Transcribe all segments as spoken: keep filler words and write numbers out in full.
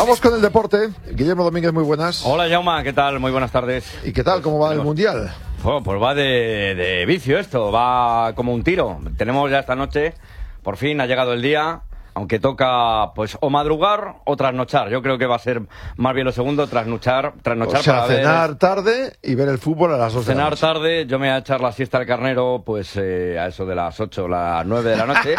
Vamos con el deporte. Guillermo Domínguez, muy buenas. Hola, Jaume, ¿qué tal? Muy buenas tardes. ¿Y qué tal? ¿Cómo va el Mundial? Oh, pues va de, de vicio esto, va como un tiro. Tenemos ya esta noche, por fin ha llegado el día, aunque toca pues o madrugar o trasnochar. Yo creo que va a ser más bien lo segundo, trasnochar, trasnochar o sea, para cenar ver... tarde y ver el fútbol a las dos de la noche. Cenar tarde, yo me voy a echar la siesta al carnero pues eh, a eso de las ocho, las nueve de la noche,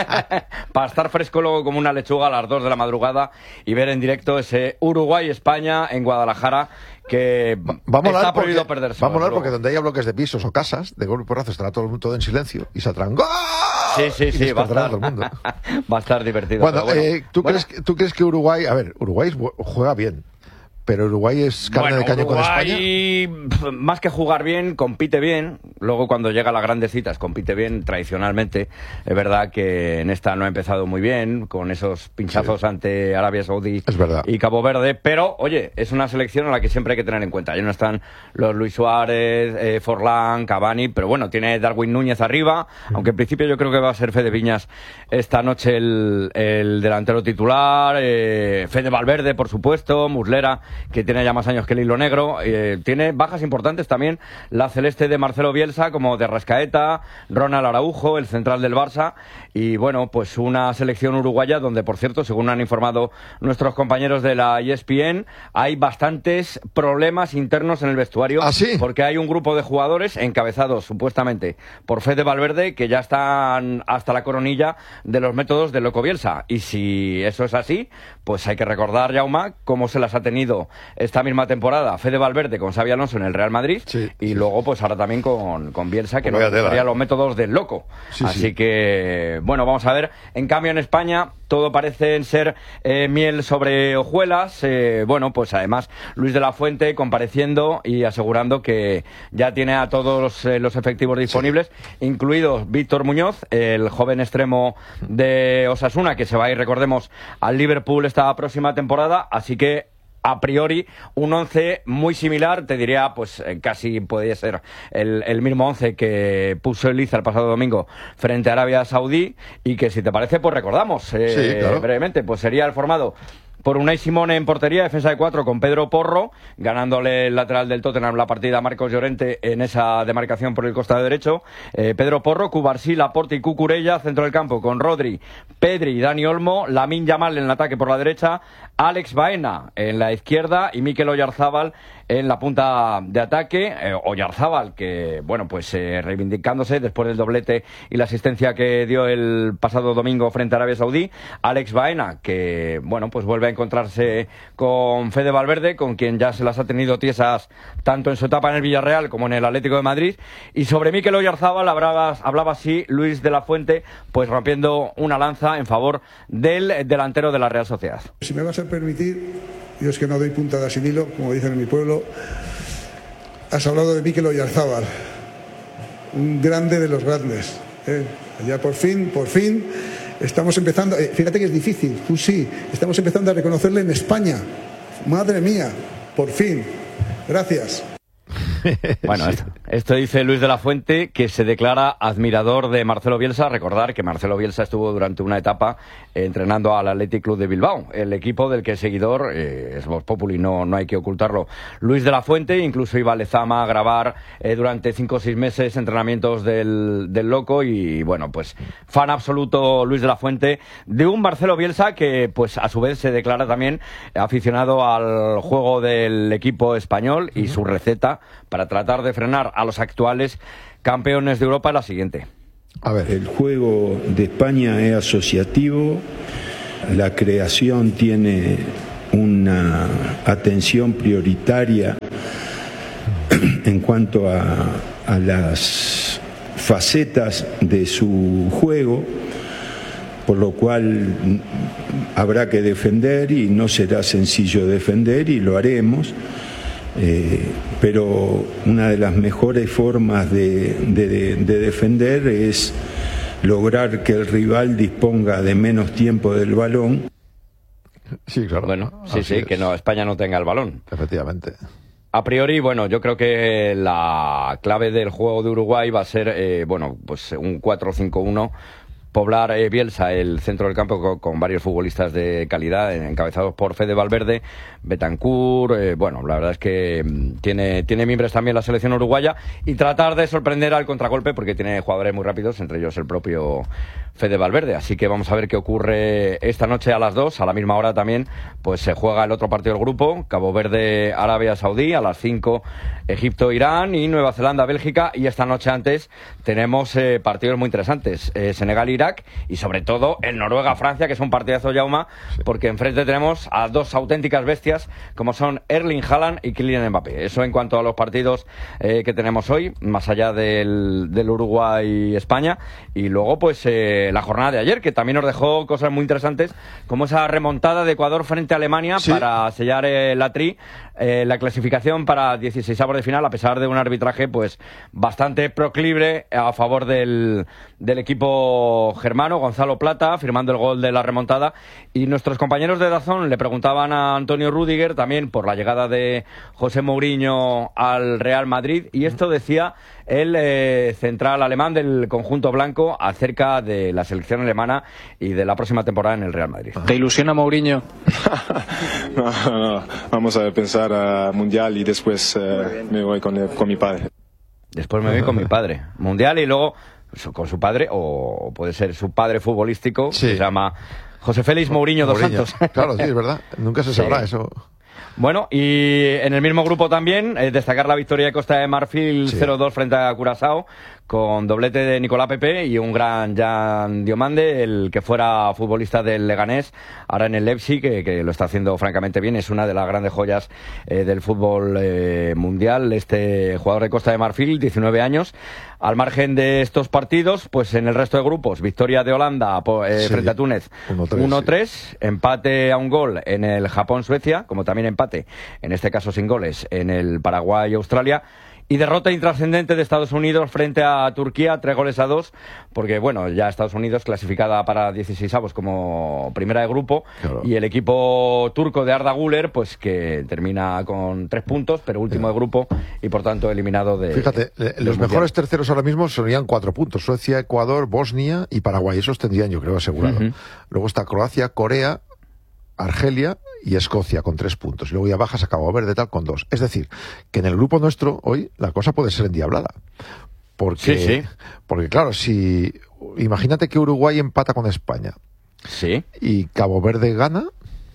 para estar fresco luego como una lechuga a las dos de la madrugada y ver en directo ese Uruguay-España en Guadalajara, que vamos está porque, prohibido perderse. Vamos a hablar porque donde haya bloques de pisos o casas, de golpe y porrazo estará todo el mundo todo en silencio y saldrán ¡gol! Sí, sí, sí, va a, estar, todo el mundo. va a estar divertido. Bueno, bueno, eh, ¿tú, bueno. Crees, ¿tú crees que Uruguay... A ver, Uruguay juega bien, pero Uruguay es carne bueno, de cañón con España. Uruguay, más que jugar bien, compite bien. Luego, cuando llega a las grandes citas, compite bien tradicionalmente. Es verdad que en esta no ha empezado muy bien, con esos pinchazos sí. ante Arabia Saudí y Cabo Verde. Pero, oye, es una selección a la que siempre hay que tener en cuenta. Ahí no están los Luis Suárez, eh, Forlán, Cavani, pero bueno, tiene Darwin Núñez arriba. Mm. Aunque en principio yo creo que va a ser Fede Viñas esta noche el, el delantero titular. Eh, Fede Valverde, por supuesto, Muslera, que tiene ya más años que el hilo negro. Eh, tiene bajas importantes también la celeste de Marcelo Bielsa, como de Rascaeta, Ronald Araujo, el central del Barça, y bueno, pues una selección uruguaya donde, por cierto, según han informado nuestros compañeros de la E S P N, hay bastantes problemas internos en el vestuario. ¿Ah, sí? Porque hay un grupo de jugadores encabezados supuestamente por Fede Valverde que ya están hasta la coronilla de los métodos de Loco Bielsa, y si eso es así, pues hay que recordar, Jaume, cómo se las ha tenido esta misma temporada Fede Valverde con Xabi Alonso en el Real Madrid, sí, y sí, luego pues ahora también con, con Bielsa, que pues no sería los métodos del loco. Sí, así sí. que, bueno, vamos a ver. En cambio, en España todo parece ser eh, miel sobre hojuelas. Eh, bueno, pues además Luis de la Fuente compareciendo y asegurando que ya tiene a todos los, eh, los efectivos disponibles, sí. incluidos Víctor Muñoz, el joven extremo de Osasuna, que se va a ir, recordemos, al Liverpool esta próxima temporada. Así que a priori, un once muy similar, te diría, pues eh, casi podría ser el, el mismo once que puso Eliza el pasado domingo frente a Arabia Saudí, y que, si te parece, pues recordamos eh, sí, claro. brevemente, pues sería el formado por Unai Simón en portería, defensa de cuatro con Pedro Porro, ganándole el lateral del Tottenham la partida a Marcos Llorente en esa demarcación por el costado derecho. Eh, Pedro Porro, Cubarsí, Laporte y Cucurella, centro del campo con Rodri, Pedri y Dani Olmo, Lamine Yamal en el ataque por la derecha, Alex Baena en la izquierda y Mikel Oyarzábal en la punta de ataque. eh, Oyarzábal, que, bueno, pues eh, reivindicándose después del doblete y la asistencia que dio el pasado domingo frente a Arabia Saudí. Alex Baena, que, bueno, pues vuelve a encontrarse con Fede Valverde, con quien ya se las ha tenido tiesas tanto en su etapa en el Villarreal como en el Atlético de Madrid. Y sobre Mikel Oyarzábal hablaba, hablaba así Luis de la Fuente, pues rompiendo una lanza en favor del delantero de la Real Sociedad. Si me vas a permitir, yo es que no doy puntada sin hilo, como dicen en mi pueblo. Has hablado de Mikel Oyarzábal, un grande de los grandes, ¿eh? Ya por fin, por fin estamos empezando, eh, fíjate que es difícil, tú sí, estamos empezando a reconocerle en España. Madre mía, por fin. Gracias. Bueno, esto, esto dice Luis de la Fuente, que se declara admirador de Marcelo Bielsa. Recordar que Marcelo Bielsa estuvo durante una etapa eh, entrenando al Athletic Club de Bilbao, el equipo del que es seguidor, eh, es Vox Populi, no, no hay que ocultarlo. Luis de la Fuente incluso iba a Lezama a grabar eh, durante cinco o seis meses entrenamientos del, del loco, y bueno, pues fan absoluto Luis de la Fuente de un Marcelo Bielsa que, pues a su vez, se declara también aficionado al juego del equipo español, y su receta para tratar de frenar a los actuales campeones de Europa es la siguiente. A ver. El juego de España es asociativo, la creación tiene una atención prioritaria en cuanto a, a las facetas de su juego, por lo cual habrá que defender, y no será sencillo defender, y lo haremos. Eh, pero una de las mejores formas de, de, de defender es lograr que el rival disponga de menos tiempo del balón. Sí, claro. Bueno, sí, Así sí, es. que no, España no tenga el balón. Efectivamente. A priori, bueno, yo creo que la clave del juego de Uruguay va a ser, eh, bueno, pues un cuatro cinco uno, poblar eh, Bielsa el centro del campo con, con varios futbolistas de calidad, encabezados por Fede Valverde, Bentancur, eh, bueno, la verdad es que tiene, tiene miembros también la selección uruguaya, y tratar de sorprender al contragolpe porque tiene jugadores muy rápidos, entre ellos el propio Fede Valverde. Así que vamos a ver qué ocurre esta noche a las dos, a la misma hora también, pues se juega el otro partido del grupo, Cabo Verde, Arabia Saudí, a las cinco Egipto, Irán, y Nueva Zelanda, Bélgica, y esta noche antes tenemos eh, partidos muy interesantes, eh, Senegal, Irak, y sobre todo el Noruega, Francia, que es un partidazo, Jaume, sí, porque enfrente tenemos a dos auténticas bestias como son Erling Haaland y Kylian Mbappé. Eso en cuanto a los partidos eh, que tenemos hoy, más allá del, del Uruguay-España, y luego pues eh, la jornada de ayer, que también nos dejó cosas muy interesantes, como esa remontada de Ecuador frente a Alemania, sí, para sellar eh, la tri, eh, la clasificación para dieciseisavos de final, a pesar de un arbitraje pues bastante proclive a favor del, del equipo germano, Gonzalo Plata, firmando el gol de la remontada. Y nuestros compañeros de DAZN le preguntaban a Antonio Rüdiger también por la llegada de José Mourinho al Real Madrid, y esto decía el eh, central alemán del conjunto blanco acerca de la selección alemana y de la próxima temporada en el Real Madrid. ¿Te ilusiona Mourinho? no, no, vamos a pensar a Mundial y después eh, me voy con, con mi padre. Después me voy con mi padre. Mundial y luego con su padre, o puede ser su padre futbolístico, sí, que se llama José Félix Mourinho dos Santos. Claro, sí, es verdad. Nunca se sabrá sí. eso. Bueno, y en el mismo grupo también, eh, destacar la victoria de Costa de Marfil sí. cero dos frente a Curazao, con doblete de Nicolás Pepe y un gran Jan Diomande, el que fuera futbolista del Leganés, ahora en el Leipzig, que, que lo está haciendo francamente bien. Es una de las grandes joyas eh, del fútbol eh, mundial, este jugador de Costa de Marfil, diecinueve años. Al margen de estos partidos, pues en el resto de grupos, victoria de Holanda eh, sí. frente a Túnez, uno tres, sí. empate a un gol en el Japón-Suecia, como también empate, en este caso sin goles, en el Paraguay-Australia. Y derrota intrascendente de Estados Unidos frente a Turquía, tres goles a dos, porque bueno, ya Estados Unidos clasificada para dieciseisavos como primera de grupo, claro. y el equipo turco de Arda Güler, pues que termina con tres puntos, pero último de grupo y por tanto eliminado de... Fíjate, de los mejores terceros ahora mismo serían cuatro puntos, Suecia, Ecuador, Bosnia y Paraguay, esos tendrían yo creo asegurado. Uh-huh. Luego está Croacia, Corea, Argelia y Escocia con tres puntos. Y luego ya bajas a Cabo Verde tal con dos. Es decir, que en el grupo nuestro hoy la cosa puede ser endiablada. Porque, sí, sí. porque claro, si imagínate que Uruguay empata con España. Sí. Y Cabo Verde gana.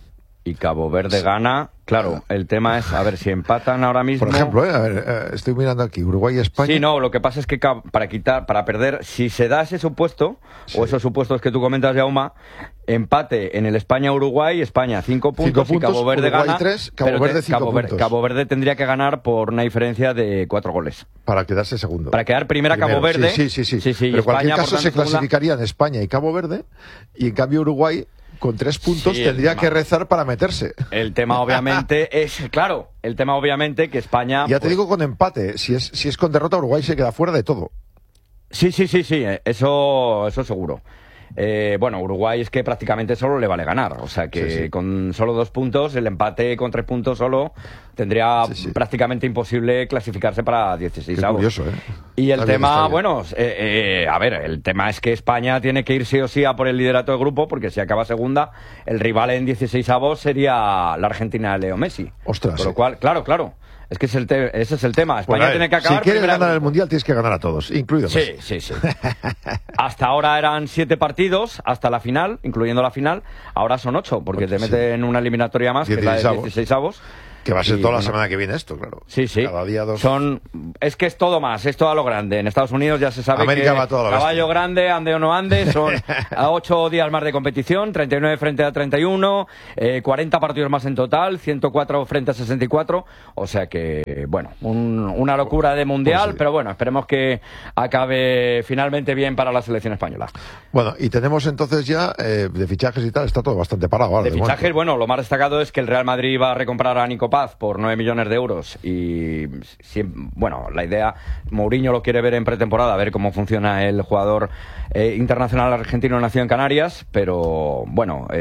Y Cabo Verde gana. Claro, el tema es, a ver, si empatan ahora mismo... Por ejemplo, eh, a ver, eh, estoy mirando aquí, Uruguay y España... Sí, no, lo que pasa es que para quitar, para perder, si se da ese supuesto, sí. o esos supuestos que tú comentas, Jaume, empate en el España-Uruguay, España cinco puntos, cinco puntos y Cabo Verde Uruguay gana... tres, Cabo Verde cinco Cabo, puntos. Cabo Verde tendría que ganar por una diferencia de cuatro goles. Para quedarse segundo. Para quedar primera Primero. Cabo Verde... Sí, sí, sí. sí. sí, sí Pero en cualquier España, caso se tanto, clasificarían segunda... España y Cabo Verde, y en cambio Uruguay... con tres puntos sí, tendría tema, que rezar para meterse. El tema obviamente es, claro, el tema obviamente que España... Ya pues... te digo con empate, si es si es con derrota Uruguay se queda fuera de todo. Sí, sí, sí, sí, eso, eso seguro. Eh, bueno, Uruguay es que prácticamente solo le vale ganar, o sea que sí, sí. con solo dos puntos, el empate con tres puntos solo, tendría sí, sí. prácticamente imposible clasificarse para dieciseisavos. Curioso, ¿eh? Y el está tema, bien, bueno, eh, eh, a ver, el tema es que España tiene que ir sí o sí a por el liderato de grupo, porque si acaba segunda, el rival en dieciseisavos sería la Argentina de Leo Messi. Ostras. Por lo cual, claro, claro. Es que es el te ese es el tema. España bueno, tiene que acabar. Si quieres primera... ganar el Mundial, tienes que ganar a todos, incluido Sí, sí, sí. Hasta ahora eran siete partidos, hasta la final, incluyendo la final. Ahora son ocho, porque pues, te meten sí. una eliminatoria más, que es la de dieciseisavos. Que va a ser y, toda la bueno, semana que viene esto, claro. Sí, sí. Cada día dos. Son, es que es todo más, es todo a lo grande. En Estados Unidos ya se sabe América que va todo a lo caballo bestia. grande, ande o no ande, son a ocho días más de competición, treinta y nueve frente a treinta y uno, eh, cuarenta partidos más en total, ciento cuatro frente a sesenta y cuatro. O sea que, bueno, un, una locura de mundial, pues sí. pero bueno, esperemos que acabe finalmente bien para la selección española. Bueno, y tenemos entonces ya eh, de fichajes y tal, está todo bastante parado ahora. De, de fichajes, momento. Bueno, lo más destacado es que el Real Madrid va a recomprar a Nico Paz por nueve millones de euros y si, bueno, la idea, Mourinho lo quiere ver en pretemporada, a ver cómo funciona el jugador eh, internacional argentino nacido en Canarias, pero bueno, eh,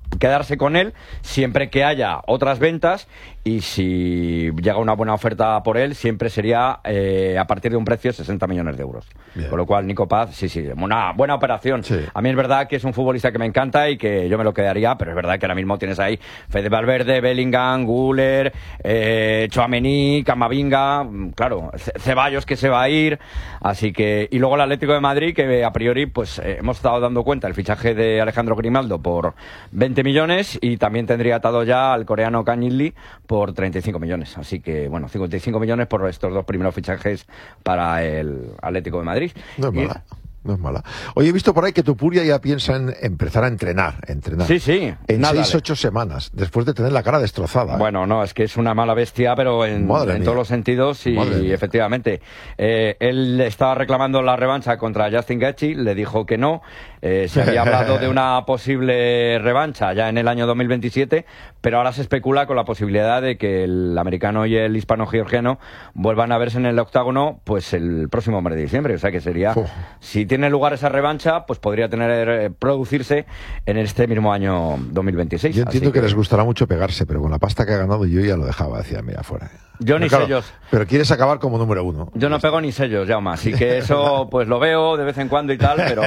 quedarse con él siempre que haya otras ventas, y si llega una buena oferta por él siempre sería eh, a partir de un precio de sesenta millones de euros. Bien. Con lo cual Nico Paz, sí, sí, una buena operación. Sí. A mí es verdad que es un futbolista que me encanta y que yo me lo quedaría, pero es verdad que ahora mismo tienes ahí Fede Valverde, Bellingham, Güler, eh, Tchouaméni, Camavinga, claro, Ceballos que se va a ir, así que, y luego el Atlético de Madrid, que a priori pues eh, hemos estado dando cuenta el fichaje de Alejandro Grimaldo por veinte millones, y también tendría atado ya al coreano Kang In-lee por treinta y cinco millones, así que bueno, cincuenta y cinco millones por estos dos primeros fichajes para el Atlético de Madrid. No es mala. No es mala. Oye, he visto por ahí que Tupuria ya piensa en empezar a entrenar, entrenar. Sí, sí. En nada, seis, ocho semanas, después de tener la cara destrozada. ¿eh? Bueno, no, es que es una mala bestia, pero en, en todos los sentidos, y, y efectivamente. Eh, él estaba reclamando la revancha contra Justin Gaethje, le dijo que no. Eh, se había hablado de una posible revancha ya en el año dos mil veintisiete, pero ahora se especula con la posibilidad de que el americano y el hispano-georgiano vuelvan a verse en el octágono pues el próximo mes de diciembre. O sea que sería, oh. si tiene lugar esa revancha, pues podría tener eh, producirse en este mismo año dos mil veintiséis. Yo entiendo que... que les gustará mucho pegarse, pero con la pasta que ha ganado yo ya lo dejaba, decía, mira, fuera. Yo ni claro, sellos. Pero quieres acabar como número uno. Yo no pego ni sellos, Jaume, así que eso pues lo veo de vez en cuando y tal, pero...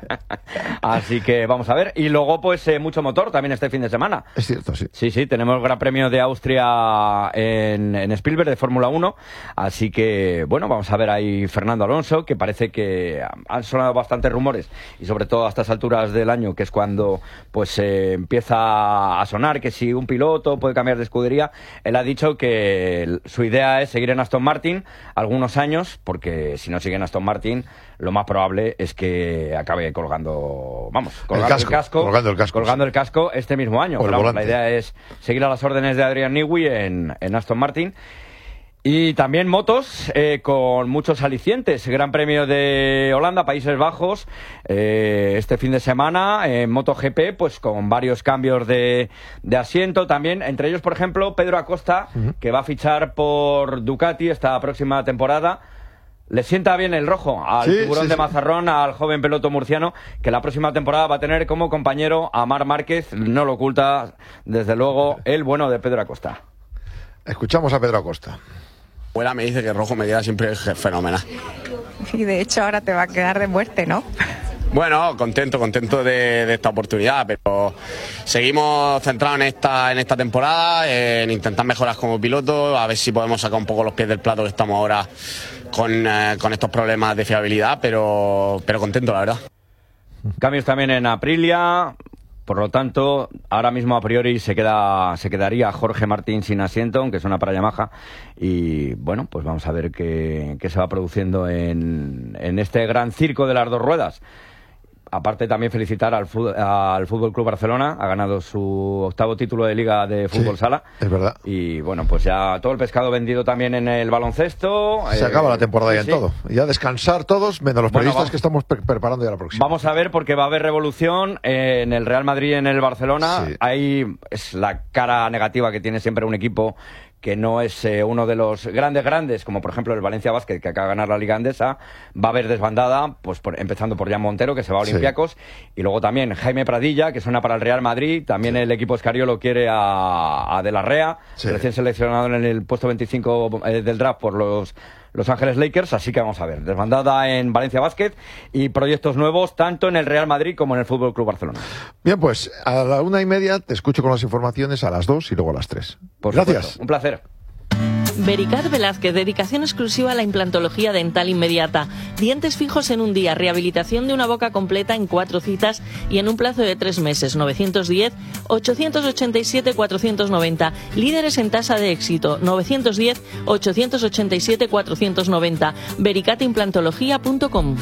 así que vamos a ver. Y luego pues eh, mucho motor también este fin de semana. Es cierto, sí. Sí, sí, tenemos el Gran Premio de Austria en, en Spielberg de Fórmula uno, así que bueno, vamos a ver ahí Fernando Alonso, que parece que han sonado bastantes rumores, y sobre todo a estas alturas del año, que es cuando pues eh, empieza a sonar que si un piloto puede cambiar de escudería. Él ha dicho que su idea es seguir en Aston Martin algunos años, porque si no sigue en Aston Martin, lo más probable es que acabe colgando, vamos, colgando el casco, el casco colgando el casco, colgando el casco este mismo año. Claro, la idea es seguir a las órdenes de Adrian Newey en, en Aston Martin. Y también motos eh, con muchos alicientes. Gran Premio de Holanda, Países Bajos, eh, este fin de semana en MotoGP, pues con varios cambios de, de asiento también. Entre ellos, por ejemplo, Pedro Acosta, uh-huh. que va a fichar por Ducati esta próxima temporada. Le sienta bien el rojo al sí, tiburón sí, de sí. Mazarrón, al joven piloto murciano, que la próxima temporada va a tener como compañero a Marc Márquez. No lo oculta, desde luego, el bueno de Pedro Acosta. Escuchamos a Pedro Acosta. Abuela me dice que rojo me queda siempre fenomenal. Y de hecho ahora te va a quedar de muerte, ¿no? Bueno, contento, contento de, de esta oportunidad, pero seguimos centrados en esta, en esta temporada, en intentar mejorar como piloto, a ver si podemos sacar un poco los pies del plato, que estamos ahora con, eh, con estos problemas de fiabilidad, pero, pero contento, la verdad. Cambios también en Aprilia. Por lo tanto, ahora mismo a priori se queda se quedaría Jorge Martín sin asiento, aunque es una para Yamaha. Y bueno, pues vamos a ver qué, qué se va produciendo en, en este gran circo de las dos ruedas. Aparte, también felicitar al fútbol, al Fútbol Club Barcelona, ha ganado su octavo título de Liga de Fútbol sí, Sala. Es verdad. Y bueno, pues ya todo el pescado vendido también en el baloncesto. Se eh, acaba la temporada sí, ya en sí. todo. Ya descansar todos, menos los periodistas bueno, que estamos pre preparando ya la próxima. Vamos a ver, porque va a haber revolución eh, en el Real Madrid y en el Barcelona. Sí. Ahí es la cara negativa que tiene siempre un equipo que no es eh, uno de los grandes grandes, como por ejemplo el Valencia Basket, que acaba de ganar la Liga Andesa. Va a haber desbandada, pues por, empezando por Jan Montero, que se va a Olympiacos, sí. y luego también Jaime Pradilla, que suena para el Real Madrid. También sí. el equipo Escariolo quiere a, a De la Rea, sí. recién seleccionado en el puesto veinticinco eh, del draft por los Los Ángeles Lakers, así que vamos a ver, desbandada en Valencia Basket y proyectos nuevos tanto en el Real Madrid como en el Fútbol Club Barcelona. Bien, pues a la una y media te escucho con las informaciones, a las dos y luego a las tres. Por Gracias. Supuesto. Un placer. Vericat Velázquez, dedicación exclusiva a la implantología dental inmediata. Dientes fijos en un día, rehabilitación de una boca completa en cuatro citas y en un plazo de tres meses. novecientos diez, ochocientos ochenta y siete, cuatrocientos noventa. Líderes en tasa de éxito. novecientos diez, ochocientos ochenta y siete, cuatrocientos noventa. vericat implantología punto com.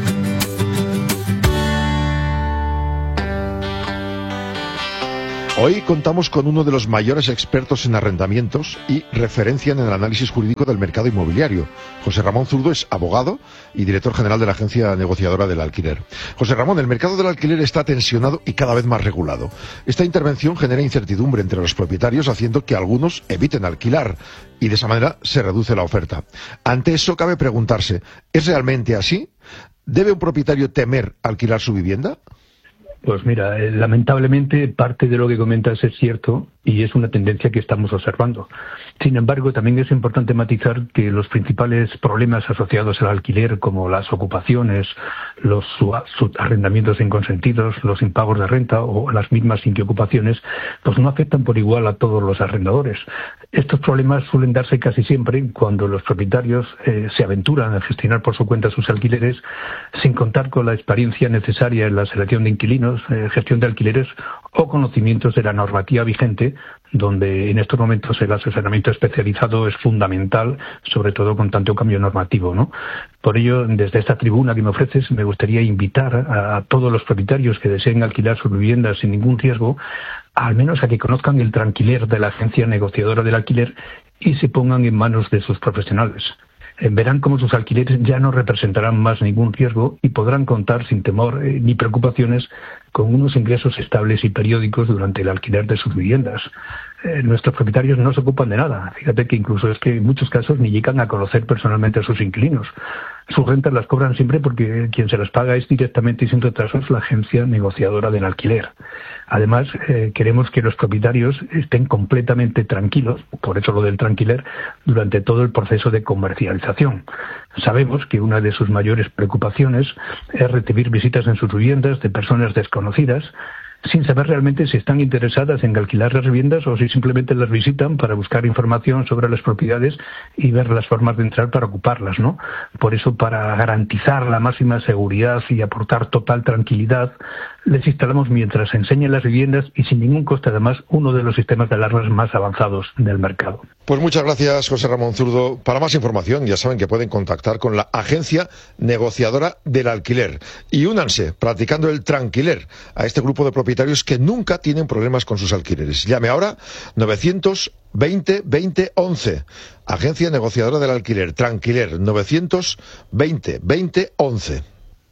Hoy contamos con uno de los mayores expertos en arrendamientos y referencia en el análisis jurídico del mercado inmobiliario. José Ramón Zurdo es abogado y director general de la agencia negociadora del alquiler. José Ramón, el mercado del alquiler está tensionado y cada vez más regulado. Esta intervención genera incertidumbre entre los propietarios, haciendo que algunos eviten alquilar y de esa manera se reduce la oferta. Ante eso cabe preguntarse, ¿es realmente así? ¿Debe un propietario temer alquilar su vivienda? Pues mira, eh, lamentablemente parte de lo que comentas es cierto y es una tendencia que estamos observando. Sin embargo, también es importante matizar que los principales problemas asociados al alquiler, como las ocupaciones, los arrendamientos inconsentidos, los impagos de renta o las mismas inquiocupaciones, pues no afectan por igual a todos los arrendadores. Estos problemas suelen darse casi siempre cuando los propietarios eh, se aventuran a gestionar por su cuenta sus alquileres sin contar con la experiencia necesaria en la selección de inquilinos, eh, gestión de alquileres o conocimientos de la normativa vigente, donde en estos momentos el asesoramiento especializado es fundamental, sobre todo con tanto cambio normativo, ¿no? Por ello, desde esta tribuna que me ofreces, me gustaría invitar a, a todos los propietarios que deseen alquilar sus viviendas sin ningún riesgo, al menos a que conozcan el tranquiler de la agencia negociadora del alquiler y se pongan en manos de sus profesionales. Verán cómo sus alquileres ya no representarán más ningún riesgo y podrán contar sin temor eh, ni preocupaciones con unos ingresos estables y periódicos durante el alquiler de sus viviendas. Eh, nuestros propietarios no se ocupan de nada. Fíjate que incluso es que en muchos casos ni llegan a conocer personalmente a sus inquilinos. Sus rentas las cobran siempre porque quien se las paga es directamente y sin retrasos la agencia negociadora del alquiler. Además, eh, queremos que los propietarios estén completamente tranquilos, por eso lo del tranquiler, durante todo el proceso de comercialización. Sabemos que una de sus mayores preocupaciones es recibir visitas en sus viviendas de personas desconocidas, sin saber realmente si están interesadas en alquilar las viviendas o si simplemente las visitan para buscar información sobre las propiedades y ver las formas de entrar para ocuparlas, ¿no? Por eso, para garantizar la máxima seguridad y aportar total tranquilidad, les instalamos mientras enseñan las viviendas y sin ningún coste además uno de los sistemas de alarmas más avanzados del mercado. Pues muchas gracias, José Ramón Zurdo. Para más información ya saben que pueden contactar con la agencia negociadora del alquiler y únanse practicando el tranquiler a este grupo de propietarios que nunca tienen problemas con sus alquileres. Llame ahora novecientos veinte veinte once. Agencia negociadora del alquiler, Tranquiler, novecientos veinte veinte once.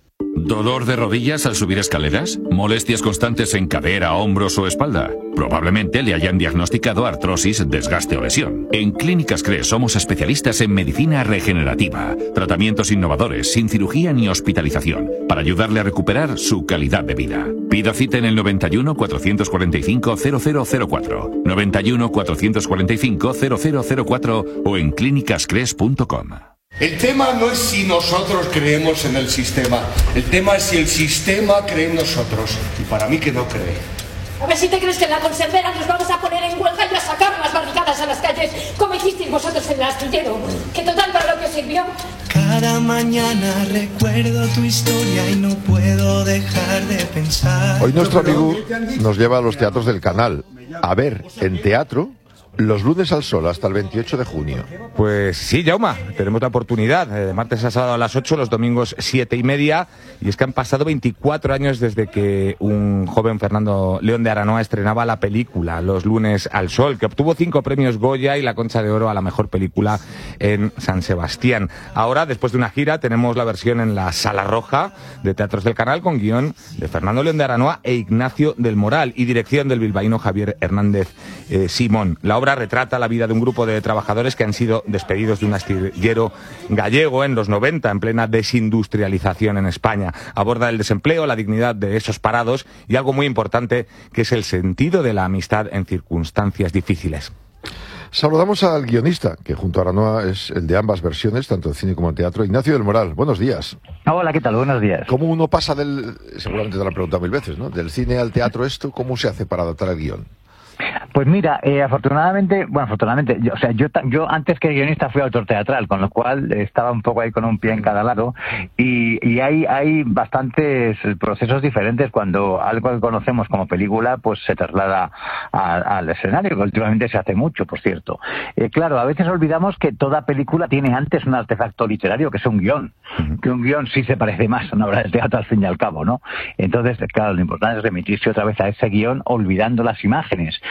¿Dolor de rodillas al subir escaleras? ¿Molestias constantes en cadera, hombros o espalda? Probablemente le hayan diagnosticado artrosis, desgaste o lesión. En Clínicas Cres somos especialistas en medicina regenerativa, tratamientos innovadores, sin cirugía ni hospitalización, para ayudarle a recuperar su calidad de vida. Pida cita en el noventa y uno, cuatrocientos cuarenta y cinco, cero cero cero cuatro, noventa y uno, cuatrocientos cuarenta y cinco, cero cero cero cuatro o en clínicas cres punto com. El tema no es si nosotros creemos en el sistema, el tema es si el sistema cree en nosotros, y para mí que no cree. A ver si te crees que en la conservera nos vamos a poner en huelga y a sacar las barricadas a las calles, como hicisteis vosotros en el astillero, que total para lo que sirvió. Cada mañana recuerdo tu historia y no puedo dejar de pensar. Hoy nuestro amigo nos lleva a los teatros del canal a ver en teatro los lunes al sol hasta el veintiocho de junio. Pues sí, Jauma, tenemos la oportunidad, de martes a sábado a las ocho, los domingos siete y media, y es que han pasado veinticuatro años desde que un joven Fernando León de Aranoa estrenaba la película Los lunes al sol, que obtuvo cinco premios Goya y la Concha de Oro a la mejor película en San Sebastián. Ahora, después de una gira, tenemos la versión en la Sala Roja de Teatros del Canal con guión de Fernando León de Aranoa e Ignacio del Moral y dirección del bilbaíno Javier Hernández eh, Simón. La obra retrata la vida de un grupo de trabajadores que han sido despedidos de un astillero gallego en los noventa, en plena desindustrialización en España. Aborda el desempleo, la dignidad de esos parados y algo muy importante, que es el sentido de la amistad en circunstancias difíciles. Saludamos al guionista, que junto a Aranoa es el de ambas versiones, tanto en cine como en teatro, Ignacio del Moral. Buenos días. Hola, ¿qué tal? Buenos días. ¿Cómo uno pasa del, seguramente te lo han preguntado mil veces, ¿no?, del cine al teatro esto? ¿Cómo se hace para adaptar el guión? Pues mira, eh, afortunadamente, bueno, afortunadamente, yo, o sea, yo, yo antes que guionista fui autor teatral, con lo cual estaba un poco ahí con un pie en cada lado, y, y hay, hay bastantes procesos diferentes cuando algo que conocemos como película pues se traslada a, al escenario, que últimamente se hace mucho, por cierto. Eh, claro, a veces olvidamos que toda película tiene antes un artefacto literario, que es un guión, que un guión sí se parece más a una obra de teatro al fin y al cabo, ¿no? Entonces, claro, lo importante es remitirse otra vez a ese guión olvidando las imágenes.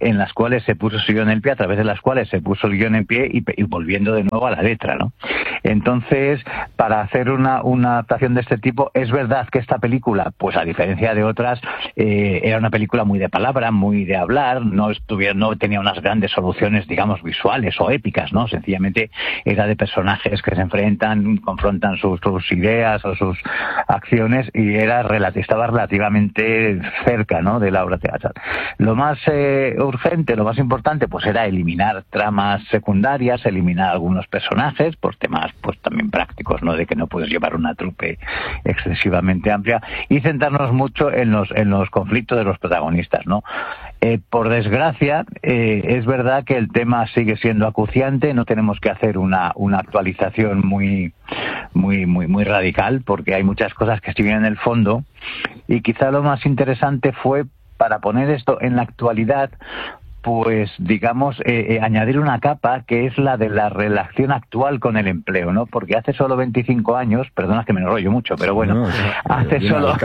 en las cuales se puso su guión en pie, a través de las cuales se puso el guión en pie y, y volviendo de nuevo a la letra, ¿no? Entonces, para hacer una, una adaptación de este tipo, es verdad que esta película, pues a diferencia de otras, eh, era una película muy de palabra, muy de hablar, no estuviera, no tenía unas grandes soluciones, digamos, visuales o épicas, ¿no? Sencillamente era de personajes que se enfrentan, confrontan sus, sus ideas o sus acciones y era relati- estaba relativamente cerca, ¿no?, de la obra teatral. Lo más eh, urgente, lo más importante, pues era eliminar tramas secundarias, eliminar algunos personajes por temas, pues también prácticos, ¿no?, de que no puedes llevar una trupe excesivamente amplia y centrarnos mucho en los en los conflictos de los protagonistas, ¿no? Eh, por desgracia, eh, es verdad que el tema sigue siendo acuciante, no tenemos que hacer una una actualización muy muy muy muy radical porque hay muchas cosas que siguen en el fondo y quizá lo más interesante fue, para poner esto en la actualidad, pues digamos eh, eh, añadir una capa que es la de la relación actual con el empleo, ¿no? Porque hace solo veinticinco años, perdona que me enrollo mucho, pero bueno, no, hace solo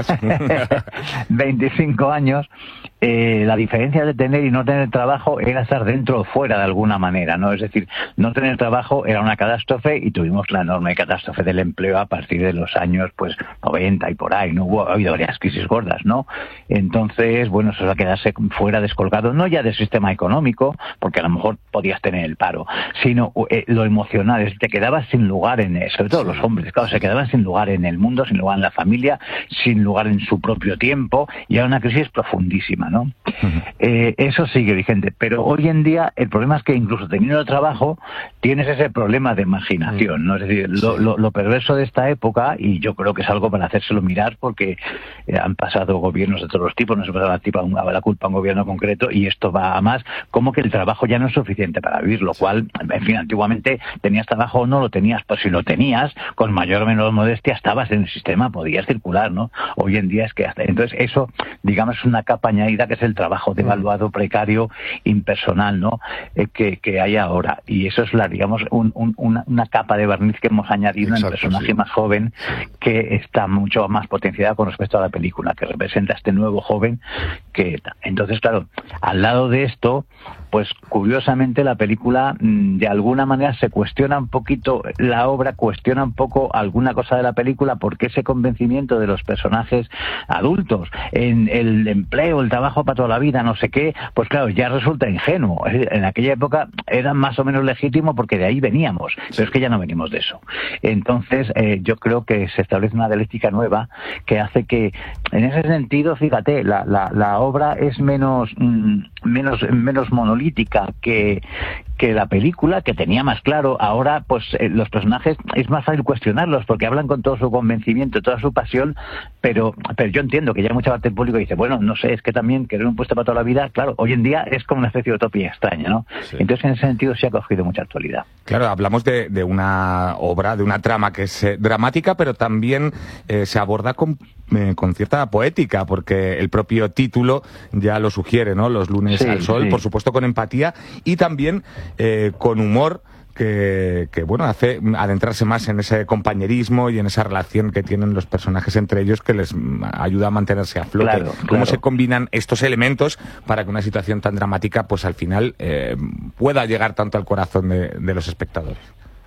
veinticinco años eh, la diferencia de tener y no tener trabajo era estar dentro o fuera de alguna manera, ¿no? Es decir, no tener trabajo era una catástrofe y tuvimos la enorme catástrofe del empleo a partir de los años pues noventa y por ahí, ¿no? Hubo, ha habido varias crisis gordas, ¿no? Entonces, bueno, eso va a quedarse fuera, descolgado, no ya del sistema económico, porque a lo mejor podías tener el paro, sino eh, lo emocional, es decir, te quedabas sin lugar en eso, sobre todo los hombres, claro, se quedaban sin lugar en el mundo, sin lugar en la familia, sin lugar en su propio tiempo, y era una crisis profundísima, ¿no? Uh-huh. Eh, eso sigue vigente, pero hoy en día el problema es que incluso teniendo trabajo tienes ese problema de imaginación, ¿no? Es decir, lo, lo, lo perverso de esta época, y yo creo que es algo para hacérselo mirar, porque eh, han pasado gobiernos de todos los tipos, no se puede dar la, la culpa a un gobierno concreto, y esto va a más, como que el trabajo ya no es suficiente para vivir, lo cual, en fin, antiguamente tenías trabajo o no lo tenías, pues si lo tenías, con mayor o menor modestia, estabas en el sistema, podías circular, ¿no? Hoy en día es que hasta... Entonces eso, digamos, es una capa añadida que es el trabajo devaluado, precario, impersonal, ¿no? Eh, que, que hay ahora. Y eso es, la digamos, un, un, una, una capa de barniz que hemos añadido. Exacto, en el personaje sí. más joven, que está mucho más potenciada con respecto a la película, que representa a este nuevo joven. que Entonces, claro, al lado de esto, pues curiosamente la película de alguna manera se cuestiona un poquito la obra, cuestiona un poco alguna cosa de la película, porque ese convencimiento de los personajes adultos en el empleo, el trabajo para toda la vida, no sé qué, pues claro, ya resulta ingenuo. En aquella época era más o menos legítimo porque de ahí veníamos, pero es que ya no venimos de eso. Entonces eh, yo creo que se establece una dialéctica nueva que hace que, en ese sentido, fíjate, la, la, la obra es menos, mm, menos, menos monolítica que, que la película, que tenía más claro. Ahora, pues eh, los personajes es más fácil cuestionarlos porque hablan con todo su convencimiento, toda su pasión, pero pero yo entiendo que ya mucha parte del público dice, bueno, no sé, es que también querer un puesto para toda la vida, claro, hoy en día es como una especie de utopía extraña, ¿no? Sí. Entonces, en ese sentido, sí ha cogido mucha actualidad. Claro, hablamos de, de una obra, de una trama que es eh, dramática, pero también eh, se aborda con Eh, con cierta poética, porque el propio título ya lo sugiere, ¿no? Los lunes sí, al sol, sí. Por supuesto con empatía y también eh, con humor, que, que bueno, hace adentrarse más en ese compañerismo y en esa relación que tienen los personajes entre ellos, que les ayuda a mantenerse a flote. Claro, ¿Cómo claro. se combinan estos elementos para que una situación tan dramática, pues al final eh, pueda llegar tanto al corazón de, de los espectadores?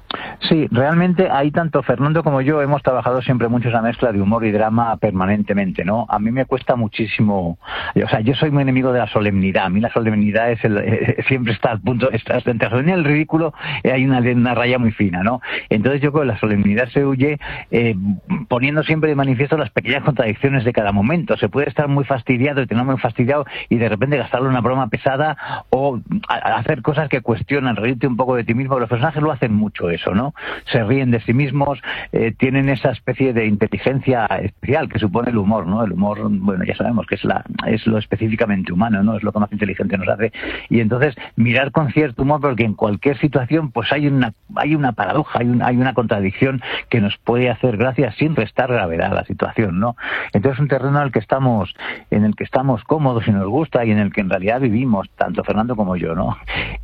Sí, realmente ahí tanto Fernando como yo hemos trabajado siempre mucho esa mezcla de humor y drama permanentemente, ¿no? A mí me cuesta muchísimo, o sea, yo soy muy enemigo de la solemnidad. A mí la solemnidad es el, eh, siempre está al punto, está, entre la solemnidad y el ridículo eh, hay una, una raya muy fina, ¿no? Entonces yo creo que la solemnidad se huye eh, poniendo siempre de manifiesto las pequeñas contradicciones de cada momento. Se puede estar muy fastidiado y tener muy fastidiado y de repente gastarle una broma pesada o a, a hacer cosas que cuestionan, reírte un poco de ti mismo. Los personajes lo hacen mucho eso, ¿no? Se ríen de sí mismos, eh, tienen esa especie de inteligencia especial que supone el humor, ¿no? El humor, bueno, ya sabemos que es la es lo específicamente humano, ¿no? Es lo que más inteligente nos hace. Y entonces mirar con cierto humor, porque en cualquier situación pues hay una hay una paradoja, hay, un, hay una contradicción que nos puede hacer gracia sin restar gravedad a la situación, ¿no? Entonces es un terreno en el que estamos en el que estamos cómodos y nos gusta y en el que en realidad vivimos, tanto Fernando como yo, ¿no?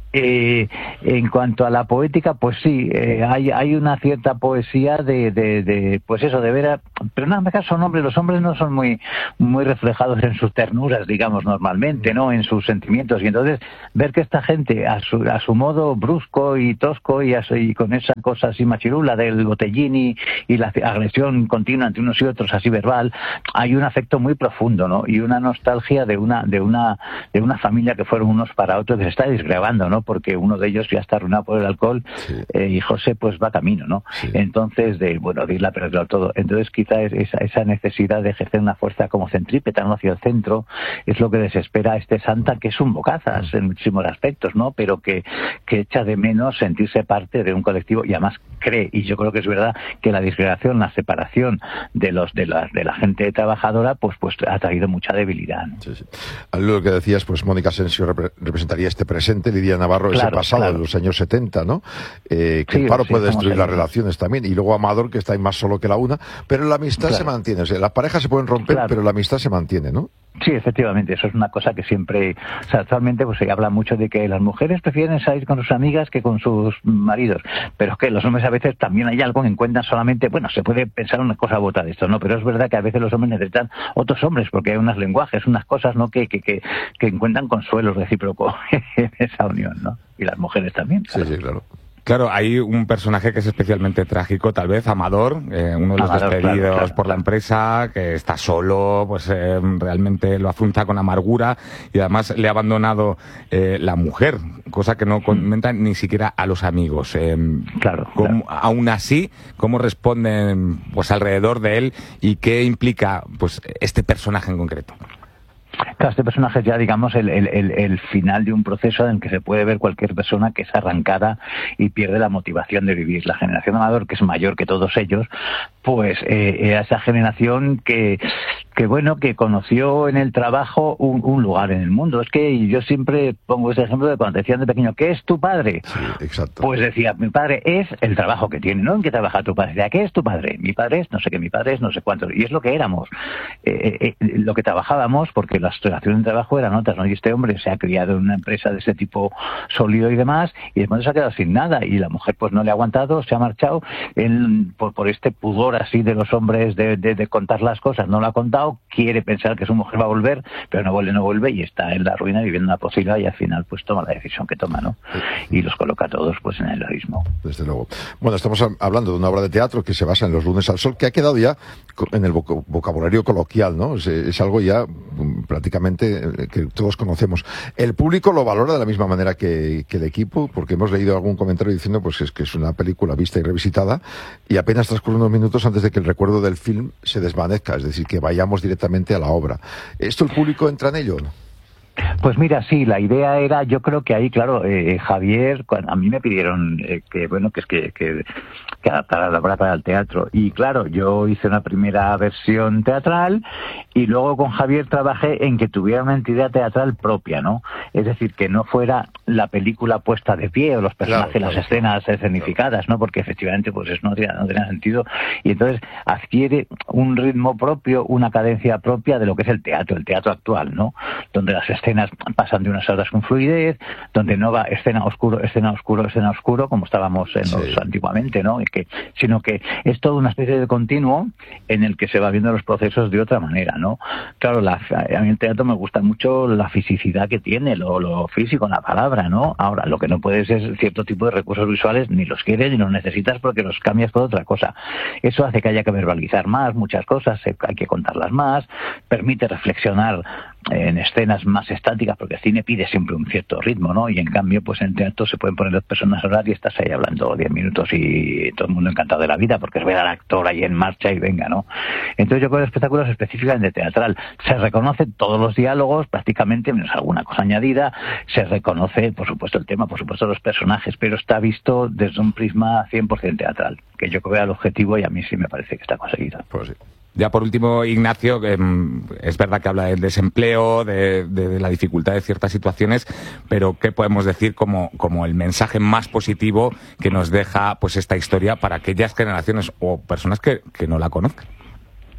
Eh, en cuanto a la poética, pues sí, eh, hay hay una cierta poesía de, de, de pues eso, de ver a, pero nada más son hombres, los hombres no son muy muy reflejados en sus ternuras, digamos, normalmente, ¿no? En sus sentimientos, y entonces ver que esta gente a su, a su modo brusco y tosco y, así, y con esa cosa así machirula del botellín y, y la agresión continua entre unos y otros, así verbal, hay un afecto muy profundo, ¿no? Y una nostalgia de una de una de una familia que fueron unos para otros, que se está disgregando, ¿no? Porque uno de ellos ya está arruinado por el alcohol, sí. eh, y José pues va camino, ¿no? Sí. Entonces, de bueno, de irla a perderlo todo. Entonces quizá esa, esa necesidad de ejercer una fuerza como centrípeta, ¿no? Hacia el centro, es lo que desespera a este Santa, que es un bocazas en muchísimos aspectos, ¿no? Pero que, que echa de menos sentirse parte de un colectivo, y además cree, y yo creo que es verdad, que la disgregación, la separación de los de la, de la gente trabajadora, pues pues ha traído mucha debilidad, ¿no? Sí, sí. Lo que decías, pues Mónica Asensio repre representaría este presente, Lidia Navarro claro, ese pasado, claro, de los años setenta, ¿no? Eh, que sí, el paro sí, puede destruir las relaciones también, y luego Amador, que está ahí más solo que la una, pero la amistad claro. se mantiene, o sea, las parejas se pueden romper, claro. pero la amistad se mantiene, ¿no? Sí, efectivamente, eso es una cosa que siempre, o sea, actualmente pues se habla mucho de que las mujeres prefieren salir con sus amigas que con sus maridos, pero es que los hombres a veces también hay algo que encuentran solamente, bueno, se puede pensar una cosa u otra de esto, ¿no? Pero es verdad que a veces los hombres necesitan otros hombres, porque hay unos lenguajes, unas cosas, ¿no? Que, que, que, que encuentran consuelo recíproco en esa unión, ¿no? Y las mujeres también. Claro. Sí, sí, claro. Claro, hay un personaje que es especialmente trágico, tal vez, Amador, eh, uno de los Amador, despedidos claro, claro, por la empresa, que está solo, pues eh, realmente lo afronta con amargura, y además le ha abandonado eh, la mujer, cosa que no comenta ni siquiera a los amigos. Eh, claro, cómo, claro. Aún así, ¿cómo responden pues alrededor de él, y qué implica pues este personaje en concreto? Claro, este personaje es ya, digamos, el, el, el, el final de un proceso en el que se puede ver cualquier persona que es arrancada y pierde la motivación de vivir. La generación Amador, que es mayor que todos ellos, pues eh, era esa generación que, que, bueno, que conoció en el trabajo un, un lugar en el mundo. Es que yo siempre pongo ese ejemplo de cuando te decían de pequeño, ¿qué es tu padre? Sí, exacto. Pues decía, mi padre es el trabajo que tiene, ¿no? ¿En qué trabaja tu padre? ¿De qué es tu padre? Mi padre es no sé qué, mi padre es no sé cuánto. Y es lo que éramos, eh, eh, lo que trabajábamos, porque las relaciones de trabajo eran otras, ¿no? Y este hombre se ha criado en una empresa de ese tipo sólido y demás, y después se ha quedado sin nada, y la mujer pues no le ha aguantado, se ha marchado él, por, por este pudor así de los hombres de, de, de contar las cosas, no lo ha contado, quiere pensar que su mujer va a volver, pero no vuelve, no vuelve, y está en la ruina viviendo una posibilidad, y al final pues toma la decisión que toma, ¿no? Y los coloca a todos pues en el abismo. Desde luego. Bueno, estamos hablando de una obra de teatro que se basa en Los lunes al sol, que ha quedado ya en el vocabulario coloquial, ¿no? Es, es algo ya prácticamente que todos conocemos. ¿El público lo valora de la misma manera que, que el equipo? Porque hemos leído algún comentario diciendo pues es que es una película vista y revisitada, y apenas transcurren unos minutos antes de que el recuerdo del film se desvanezca, es decir, que vayamos directamente a la obra. ¿Esto el público entra en ello o no? Pues mira, sí, la idea era, yo creo que ahí, claro, eh, Javier, cuando a mí me pidieron eh, que, bueno, que es que, que, que adaptara la obra para el teatro, y claro, yo hice una primera versión teatral, y luego con Javier trabajé en que tuviera una entidad teatral propia, ¿no? Es decir, que no fuera la película puesta de pie, o los personajes, claro, claro, las escenas escenificadas, claro, ¿no? Porque efectivamente, pues eso no tenía, no tenía sentido, y entonces adquiere un ritmo propio, una cadencia propia de lo que es el teatro, el teatro actual, ¿no? Donde las escenas pasan de unas horas con fluidez, donde no va escena oscuro, escena oscuro, escena oscuro, como estábamos en los, sí, antiguamente, ¿no? Y que, sino que es toda una especie de continuo en el que se va viendo los procesos de otra manera, ¿no? Claro, la, a mí el teatro me gusta mucho la fisicidad que tiene, lo, lo físico, la palabra, ¿no? Ahora, lo que no puedes es cierto tipo de recursos visuales, ni los quieres ni los necesitas porque los cambias por otra cosa. Eso hace que haya que verbalizar más muchas cosas, hay que contarlas más, permite reflexionar en escenas más estáticas, porque el cine pide siempre un cierto ritmo, ¿no? Y en cambio, pues en teatro se pueden poner dos personas a hablar y estás ahí hablando diez minutos y todo el mundo encantado de la vida, porque es ver al actor ahí en marcha y venga, ¿no? Entonces yo creo que el espectáculo es específicamente teatral. Se reconocen todos los diálogos, prácticamente, menos alguna cosa añadida, se reconoce, por supuesto, el tema, por supuesto, los personajes, pero está visto desde un prisma cien por ciento teatral, que yo creo que era el objetivo y a mí sí me parece que está conseguido. Pues sí. Ya por último, Ignacio, eh, es verdad que habla del desempleo, de, de, de la dificultad de ciertas situaciones, pero ¿qué podemos decir como, como el mensaje más positivo que nos deja pues esta historia para aquellas generaciones o personas que, que no la conozcan?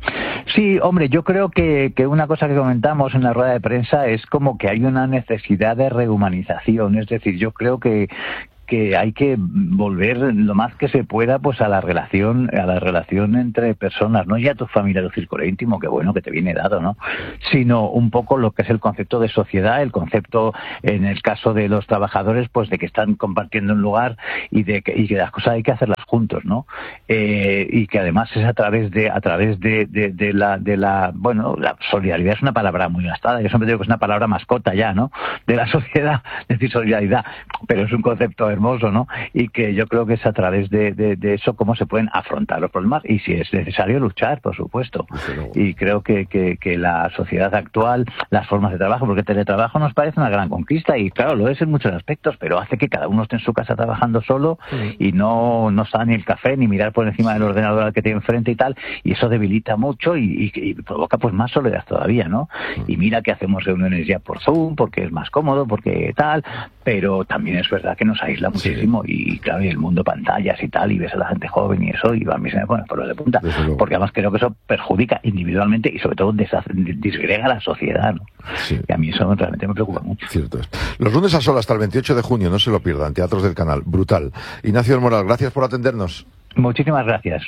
Sí, hombre, yo creo que, que una cosa que comentamos en la rueda de prensa es como que hay una necesidad de rehumanización. Es decir, yo creo que que hay que volver lo más que se pueda pues a la relación a la relación entre personas, no ya tu familia, tu círculo íntimo, que bueno, que te viene dado, ¿no? Sino un poco lo que es el concepto de sociedad, el concepto, en el caso de los trabajadores, pues de que están compartiendo un lugar y de que, y que las cosas hay que hacerlas juntos, ¿no? Eh, y que además es a través de a través de, de, de la de la bueno, la solidaridad es una palabra muy gastada, yo siempre digo que es una palabra mascota ya, ¿no? De la sociedad, es decir, solidaridad, pero es un concepto hermoso, ¿no? Y que yo creo que es a través de, de, de eso cómo se pueden afrontar los problemas y si es necesario luchar, por supuesto. Y creo que, que, que la sociedad actual, las formas de trabajo, porque el teletrabajo nos parece una gran conquista y claro, lo es en muchos aspectos, pero hace que cada uno esté en su casa trabajando solo sí. y no, no está ni el café ni mirar por encima del ordenador al que tiene enfrente y tal, y eso debilita mucho y, y, y provoca pues más soledad todavía, ¿no? Y mira que hacemos reuniones ya por Zoom, porque es más cómodo, porque tal, pero también es verdad que nos aísla muchísimo sí. y claro, y el mundo pantallas y tal, y ves a la gente joven y eso, y a mí se me pone por los de punta, porque además creo que eso perjudica individualmente y sobre todo deshace, disgrega la sociedad, ¿no? Sí. Y a mí eso realmente me preocupa mucho. Cierto es. Los lunes a sol hasta el veintiocho de junio, no se lo pierdan, Teatros del Canal, brutal. Ignacio del Moral, gracias por atendernos. Muchísimas gracias.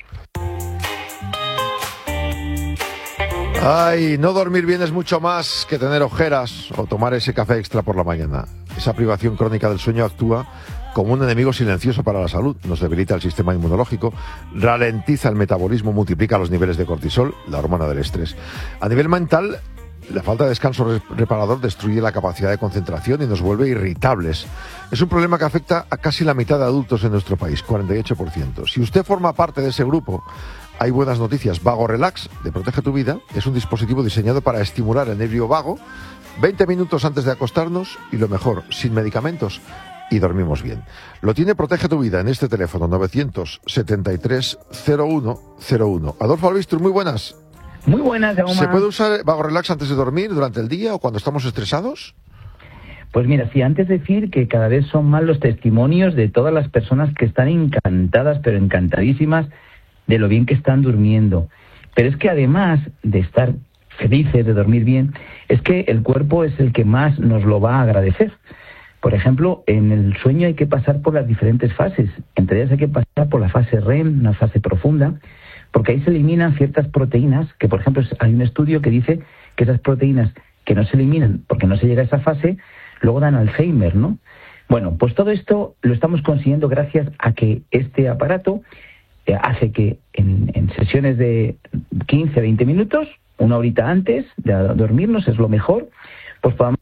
Ay, no dormir bien es mucho más que tener ojeras o tomar ese café extra por la mañana. Esa privación crónica del sueño actúa como un enemigo silencioso para la salud. Nos debilita el sistema inmunológico, ralentiza el metabolismo, multiplica los niveles de cortisol, la hormona del estrés. A nivel mental, la falta de descanso reparador destruye la capacidad de concentración y nos vuelve irritables. Es un problema que afecta a casi la mitad de adultos en nuestro país, cuarenta y ocho por ciento. Si usted forma parte de ese grupo, hay buenas noticias. Vago Relax, de Protege tu Vida, es un dispositivo diseñado para estimular el nervio vago veinte minutos antes de acostarnos y lo mejor, sin medicamentos, y dormimos bien. Lo tiene Protege tu Vida en este teléfono novecientos setenta y tres cero uno cero uno. Adolfo Albistur, muy buenas. Muy buenas, Jaume. ¿Se puede usar Vago Relax antes de dormir, durante el día o cuando estamos estresados? Pues mira, sí, antes decir que cada vez son más los testimonios de todas las personas que están encantadas, pero encantadísimas de lo bien que están durmiendo. Pero es que además de estar felices, de dormir bien, es que el cuerpo es el que más nos lo va a agradecer. Por ejemplo, en el sueño hay que pasar por las diferentes fases. Entre ellas hay que pasar por la fase R E M, una fase profunda, porque ahí se eliminan ciertas proteínas, que por ejemplo hay un estudio que dice que esas proteínas que no se eliminan porque no se llega a esa fase, luego dan Alzheimer, ¿no? Bueno, pues todo esto lo estamos consiguiendo gracias a que este aparato eh, hace que en, en sesiones de quince a veinte minutos, una horita antes de dormirnos, es lo mejor, pues podamos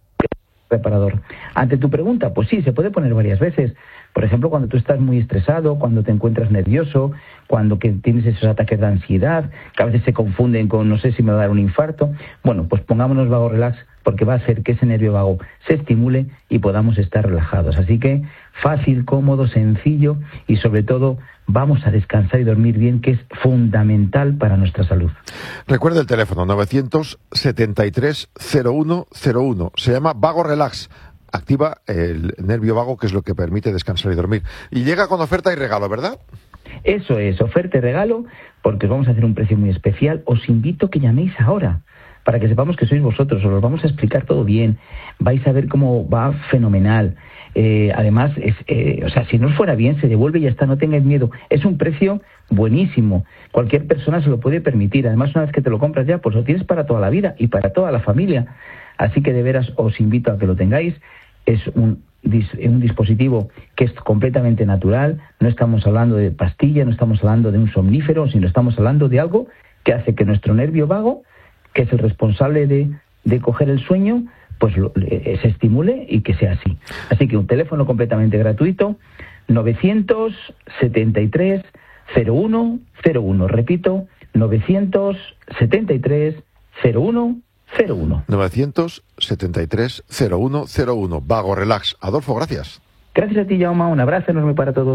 reparador. Ante tu pregunta, pues sí, se puede poner varias veces. Por ejemplo, cuando tú estás muy estresado, cuando te encuentras nervioso, cuando que tienes esos ataques de ansiedad, que a veces se confunden con no sé si me va a dar un infarto. Bueno, pues pongámonos Vago Relax porque va a hacer que ese nervio vago se estimule y podamos estar relajados. Así que fácil, cómodo, sencillo y sobre todo vamos a descansar y dormir bien, que es fundamental para nuestra salud. Recuerda el teléfono novecientos setenta y tres cero uno cero uno. Se llama Vago Relax. Activa el nervio vago, que es lo que permite descansar y dormir. Y llega con oferta y regalo, ¿verdad? Eso es, oferta y regalo, porque os vamos a hacer un precio muy especial. Os invito a que llaméis ahora, para que sepamos que sois vosotros. Os lo vamos a explicar todo bien. Vais a ver cómo va fenomenal. Eh, además, es, eh, o sea, si no os fuera bien, se devuelve y ya está, no tengáis miedo. Es un precio buenísimo. Cualquier persona se lo puede permitir. Además, una vez que te lo compras ya, pues lo tienes para toda la vida y para toda la familia. Así que de veras os invito a que lo tengáis. Es un, un dispositivo que es completamente natural. No estamos hablando de pastilla, no estamos hablando de un somnífero, sino estamos hablando de algo que hace que nuestro nervio vago, que es el responsable de, de coger el sueño, pues lo, eh, se estimule y que sea así. Así que un teléfono completamente gratuito, novecientos setenta y tres cero uno cero uno. Repito, novecientos setenta y tres cero uno cero uno. novecientos setenta y tres cero uno cero uno. Vago Relax. Adolfo, gracias. Gracias a ti, Jaume. Un abrazo enorme para todos.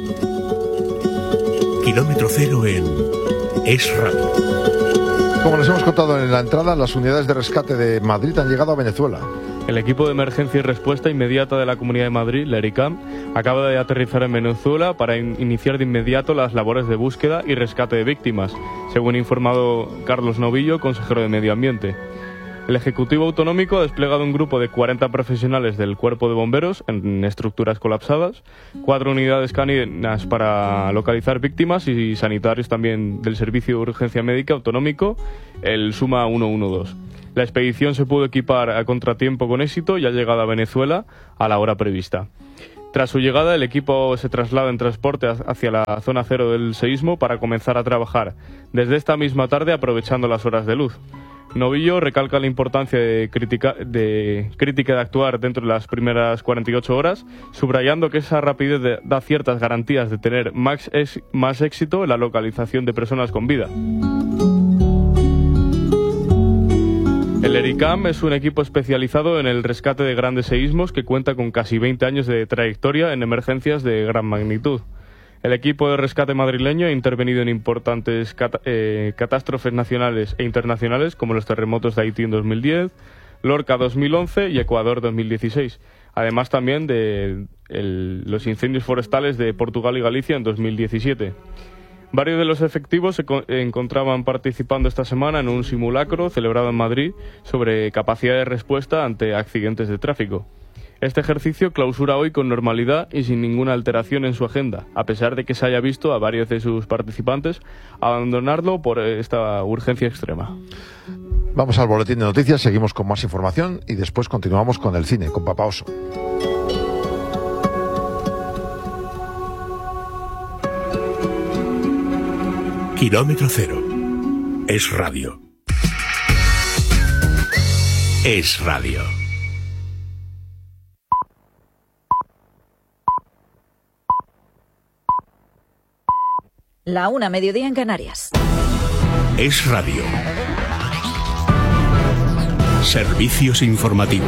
Kilómetro cero en Es Radio. Como les hemos contado en la entrada, las unidades de rescate de Madrid han llegado a Venezuela. El equipo de emergencia y respuesta inmediata de la Comunidad de Madrid, la ERICAM, acaba de aterrizar en Venezuela para in- iniciar de inmediato las labores de búsqueda y rescate de víctimas, según ha informado Carlos Novillo, consejero de Medio Ambiente. El Ejecutivo Autonómico ha desplegado un grupo de cuarenta profesionales del Cuerpo de Bomberos en estructuras colapsadas, cuatro unidades caninas para localizar víctimas y sanitarios también del Servicio de Urgencia Médica Autonómico, el SUMA ciento doce. La expedición se pudo equipar a contratiempo con éxito y ha llegado a Venezuela a la hora prevista. Tras su llegada, el equipo se traslada en transporte hacia la zona cero del seísmo para comenzar a trabajar desde esta misma tarde aprovechando las horas de luz. Novillo recalca la importancia de crítica de, crítica de actuar dentro de las primeras cuarenta y ocho horas, subrayando que esa rapidez de, da ciertas garantías de tener más, es, más éxito en la localización de personas con vida. El ERICAM es un equipo especializado en el rescate de grandes seísmos que cuenta con casi veinte años de trayectoria en emergencias de gran magnitud. El equipo de rescate madrileño ha intervenido en importantes cat- eh, catástrofes nacionales e internacionales como los terremotos de Haití en dos mil diez, Lorca dos mil once y Ecuador dos mil dieciséis, además también de el, los incendios forestales de Portugal y Galicia en dos mil diecisiete. Varios de los efectivos se co- encontraban participando esta semana en un simulacro celebrado en Madrid sobre capacidad de respuesta ante accidentes de tráfico. Este ejercicio clausura hoy con normalidad y sin ninguna alteración en su agenda, a pesar de que se haya visto a varios de sus participantes abandonarlo por esta urgencia extrema. Vamos al boletín de noticias, seguimos con más información y después continuamos con el cine, con Papá Oso. Kilómetro cero. Es radio. Es radio. La una, mediodía en Canarias. Es radio. Servicios informativos.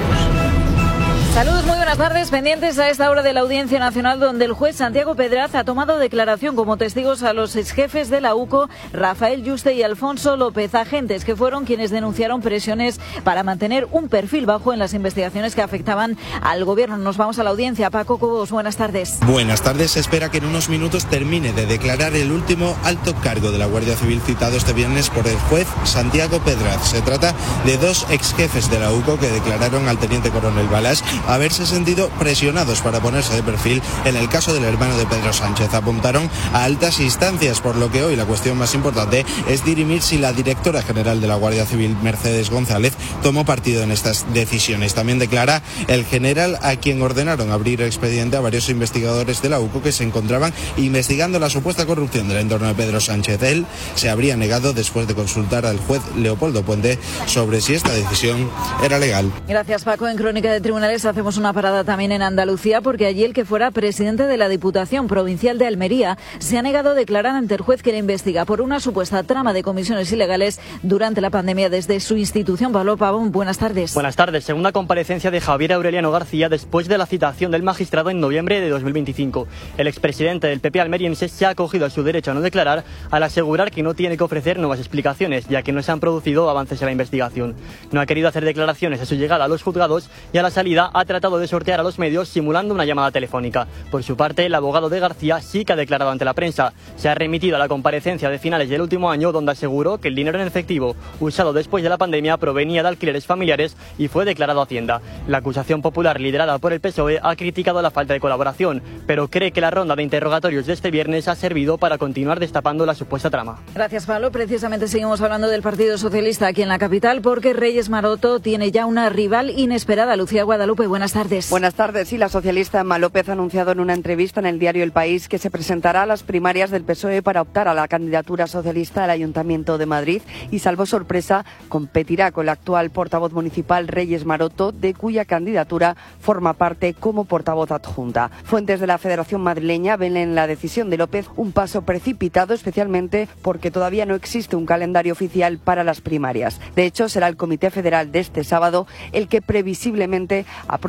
Saludos, muy buenas tardes. Pendientes a esta hora de la Audiencia Nacional, donde el juez Santiago Pedraz ha tomado declaración como testigos a los exjefes de la UCO, Rafael Yuste y Alfonso López, agentes que fueron quienes denunciaron presiones para mantener un perfil bajo en las investigaciones que afectaban al gobierno. Nos vamos a la audiencia. Paco Cobos, buenas tardes. Buenas tardes. Se espera que en unos minutos termine de declarar el último alto cargo de la Guardia Civil citado este viernes por el juez Santiago Pedraz. Se trata de dos exjefes de la UCO que declararon al teniente coronel Balas haberse sentido presionados para ponerse de perfil en el caso del hermano de Pedro Sánchez. Apuntaron a altas instancias, por lo que hoy la cuestión más importante es dirimir si la directora general de la Guardia Civil, Mercedes González, tomó partido en estas decisiones. También declara el general a quien ordenaron abrir expediente a varios investigadores de la UCO que se encontraban investigando la supuesta corrupción del entorno de Pedro Sánchez. Él se habría negado después de consultar al juez Leopoldo Puente sobre si esta decisión era legal. Gracias, Paco. En Crónica de Tribunales hacemos una parada también en Andalucía, porque allí el que fuera presidente de la Diputación Provincial de Almería se ha negado a declarar ante el juez que le investiga por una supuesta trama de comisiones ilegales durante la pandemia desde su institución. Pablo Pavón, buenas tardes. Buenas tardes. Segunda comparecencia de Javier Aureliano García después de la citación del magistrado en noviembre de dos mil veinticinco. El expresidente del P P almeriense se ha acogido a su derecho a no declarar al asegurar que no tiene que ofrecer nuevas explicaciones, ya que no se han producido avances en la investigación. No ha querido hacer declaraciones a su llegada a los juzgados y a la salida ha tratado de sortear a los medios simulando una llamada telefónica. Por su parte, el abogado de García sí que ha declarado ante la prensa. Se ha remitido a la comparecencia de finales del último año, donde aseguró que el dinero en efectivo usado después de la pandemia provenía de alquileres familiares y fue declarado a Hacienda. La acusación popular liderada por el P S O E ha criticado la falta de colaboración, pero cree que la ronda de interrogatorios de este viernes ha servido para continuar destapando la supuesta trama. Gracias, Pablo. Precisamente seguimos hablando del Partido Socialista aquí en la capital, porque Reyes Maroto tiene ya una rival inesperada. Lucía Guadalupe, buenas tardes. Buenas tardes. Sí, la socialista Emma López ha anunciado en una entrevista en el diario El País que se presentará a las primarias del P S O E para optar a la candidatura socialista al Ayuntamiento de Madrid y, salvo sorpresa, competirá con la actual portavoz municipal Reyes Maroto, de cuya candidatura forma parte como portavoz adjunta. Fuentes de la Federación Madrileña ven en la decisión de López un paso precipitado, especialmente porque todavía no existe un calendario oficial para las primarias. De hecho, será el Comité Federal de este sábado el que previsiblemente apruebe los planes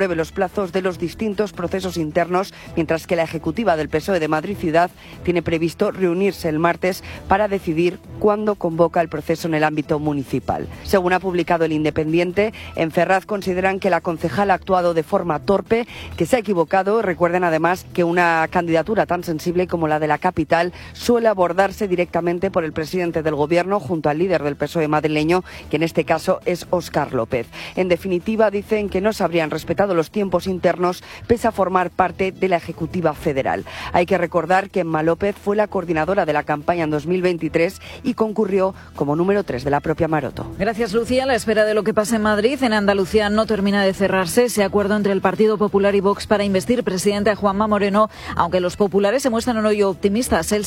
plazos de los distintos procesos internos, mientras que la ejecutiva del P S O E de Madrid Ciudad tiene previsto reunirse el martes para decidir cuándo convoca el proceso en el ámbito municipal. Según ha publicado El Independiente, en Ferraz consideran que la concejal ha actuado de forma torpe, que se ha equivocado. Recuerden además que una candidatura tan sensible como la de la capital suele abordarse directamente por el presidente del Gobierno junto al líder del P S O E madrileño, que en este caso es Óscar López. En definitiva, dicen que no se habrían respetado los tiempos internos pese a formar parte de la Ejecutiva Federal. Hay que recordar que Emma López fue la coordinadora de la campaña en dos mil veintitrés y concurrió como número tres de la propia Maroto. Gracias, Lucía. A la espera de lo que pase en Madrid, en Andalucía no termina de cerrarse ese acuerdo entre el Partido Popular y Vox para investir presidente a Juanma Moreno, aunque los populares se muestran hoy optimistas. El